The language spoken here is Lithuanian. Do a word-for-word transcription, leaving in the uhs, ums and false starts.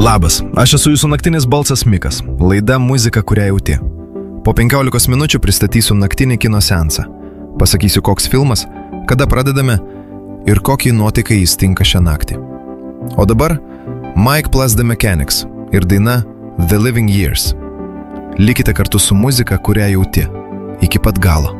Labas, aš esu jūsų naktinis balsas Mikas, laida Muzika, kurią jauti. Po penkiolikos minučių pristatysiu naktinį kino seansą. Pasakysiu, koks filmas, kada pradedame ir kokį nuotaiką jis tinka šią naktį. O dabar Mike plus The Mechanics ir daina The Living Years. Likite kartu su muzika, kurią jauti, iki pat galo.